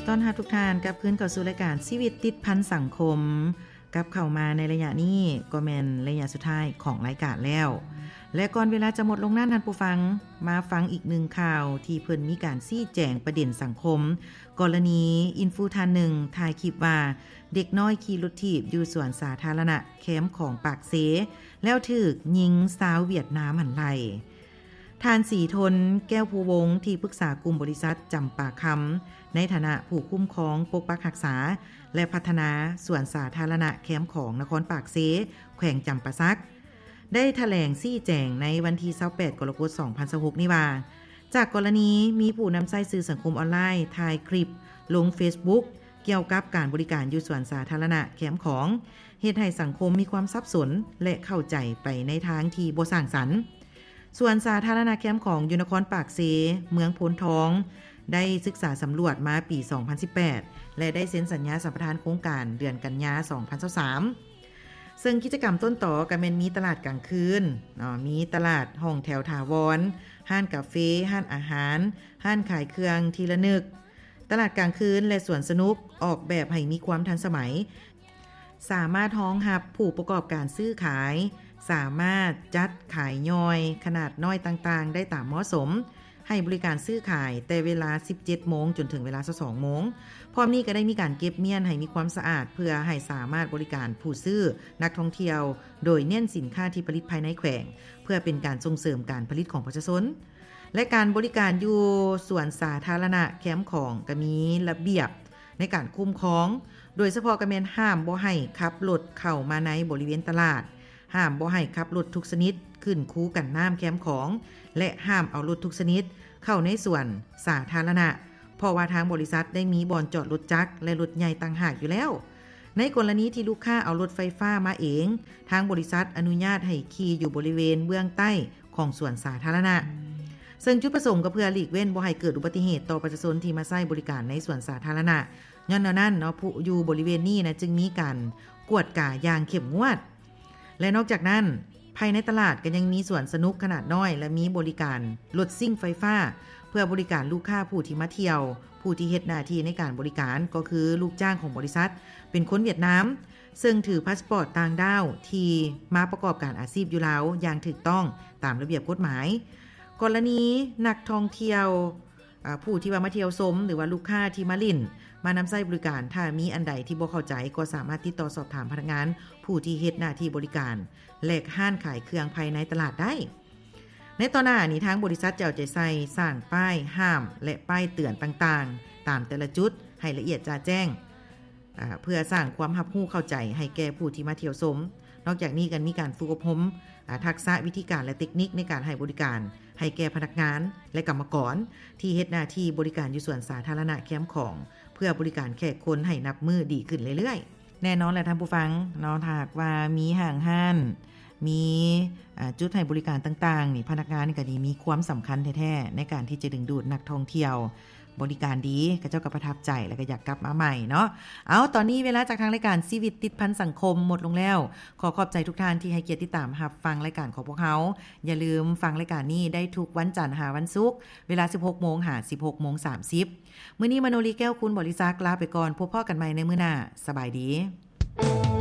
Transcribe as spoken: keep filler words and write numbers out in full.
ต้อนรับทุกท่านกลับคืนเข้าสู่รายการชีวิตติดพันสังคมกลับเข้ามาในระยะนี้ก็แม่นระยะสุดท้ายของรายการแล้วและก่อนเวลาจะหมดลงนั้นท่านผู้ฟังมาฟังอีกหนึ่งข่าวที่เพิ่นมีการชี้แจงประเด็นสังคมกรณีอินฟูท่านหนึ่งถ่ายคลิปว่าเด็กน้อยขี่รถถีบอยู่สวนสาธารณะแคมป์ของปากเสแล้วถูกยิงสาวเวียดนามหันไหลท่านสีทนแก้วภูวงที่ปรึกษากลุ่มบริษัทจำปาคำในฐานะผู้คุ้มครองปกปักรักษาและพัฒนาสวนสาธารณะแคมป์ของนครปากเสแขวงจำปาสักได้แถลงชี้แจงในวันที่ยี่สิบแปดกรกฎาคมสองพันยี่สิบหกนี้ว่าจากกรณีมีผู้นำใช้สื่อสังคมออนไลน์ถ่ายคลิปลง Facebook เกี่ยวกับการบริการอยู่สวนสาธารณะแคมป์ของเฮ็ดให้สังคมมีความสับสนและเข้าใจไปในทางที่บ่สร้างสรรค์ส่วนสาธารณะแคมป์ของยูนครปากเสเมืองโพนทองได้ศึกษาสำรวจมาปีสองพันสิบแปดและได้เซ็นสัญญาสัมปทานโครงการเดือนกันยายนสองพันยี่สิบสามซึ่งกิจกรรมต้นต่อก็แม่นมีตลาดกลางคืนมีตลาดห้องแถวถาวรห้านกาแฟห้านอาหารห้านขายเครื่องทีละนึกตลาดกลางคืนและสวนสนุกออกแบบให้มีความทันสมัยสามารถรองรับผู้ประกอบการซื้อขายสามารถจัดขายย่อยขนาดน้อยต่างๆได้ตามเหมาะสมให้บริการซื้อขายแต่เวลา สิบเจ็ดโมงจนถึงเวลา สิบสองโมงพร้อมนี้ก็ได้มีการเก็บเมียนให้มีความสะอาดเพื่อให้สามารถบริการผู้ซื้อนักท่องเที่ยวโดยเน้นสินค้าที่ผลิตภายในแขวงเพื่อเป็นการส่งเสริมการผลิตของประชาชนและการบริการอยู่สวนสาธารณะแคมป์ของก็มีระเบียบในการคุ้มครองโดยเฉพาะก็แม่นห้ามบ่ให้ขับรถเข้ามาในบริเวณตลาดห้ามบ่ให้ขับรถทุกชนิดขึ้นคูกันน้ำแคมป์ของและห้ามเอารถทุกชนิดเข้าในส่วนสาธารณะเพราะว่าทางบริษัทได้มีบ่อนจอดรถจักรและรถใหญ่ต่างหากอยู่แล้วในกรณีที่ลูกค้าเอารถไฟฟ้ามาเองทางบริษัทอนุญาตให้ขี่อยู่บริเวณเบื้องใต้ของส่วนสาธารณะซึ่งจุดประสงค์ก็เพื่อหลีกเว้นบ่ให้เกิดอุบัติเหตุต่อประชาชนที่มาใช้บริการในส่วนสาธารณะย้อนนั้นเนาะผู้อยู่บริเวณนี้นะจึงมีการกวดกาอย่างเข้มงวดและนอกจากนั้นภายในตลาดก็ยังมีสวนสนุกขนาดน้อยและมีบริการรถซิ่งไฟฟ้าเพื่อบริการลูกค้าผู้ที่มาเที่ยวผู้ที่เฮ็ดหน้าที่ในการบริการก็คือลูกจ้างของบริษัทเป็นคนเวียดนามซึ่งถือพาสปอร์ตต่างด้าวที่มาประกอบการอาชีพอยู่แล้วอย่างถูกต้องตามระเบียบกฎหมายกรณีนักท่องเที่ยวผู้ที่ว่ามาเที่ยวชมหรือว่าลูกค้าที่มาลิ่นมานำใช้บริการถ้ามีอันใดที่บ่เข้าใจก็สามารถติดต่อสอบถามพนักงานผู้ที่เฮ็ดหน้าที่บริการและห้านขายเครื่องภายในตลาดได้ในตอนหน้านี้ทางบริษัทจะเอาใจใส่สร้างป้ายห้ามและป้ายเตือนต่างๆตามแต่ละจุดให้ละเอียดจ่าแจ้งเพื่อสร้างความรับรู้เข้าใจให้แก่ผู้ที่มาเที่ยวชมนอกจากนี้กันมีการฝึกอบรมทักษะวิธีการและเทคนิคในการให้บริการให้แก่พนักงานและกรรมกรที่เฮ็ดหน้าที่บริการอยู่ส่วนสาธารณะแคมป์ของเพื่อบริการแขกคนให้นับมือดีขึ้นเรื่อยๆแน่นอนแหละท่านผู้ฟังเนาะถ้าว่ามีห้างห้านมีจุดให้บริการต่างๆนี่พนักงานนี่ก็ดีมีความสำคัญแท้ๆในการที่จะดึงดูดนักท่องเที่ยวบริการดีก็เจ้าก็ประทับใจแล้วก็อยากกลับมาใหม่เนาะเอาตอนนี้เวลาจากทางรายการชีวิตติดพันสังคมหมดลงแล้วขอขอบใจทุกท่านที่ให้เกียรติติดตามรับฟังรายการของพวกเขาอย่าลืมฟังรายการนี้ได้ทุกวันจันทร์หาวันศุกร์เวลา สิบหกโมง หา สิบหกโมงสามสิบ มื้อนี้มโนรีแก้วคุณบริษัทลาไปก่อนพบพ่อกันใหม่ในมื้อหน้าสบายดี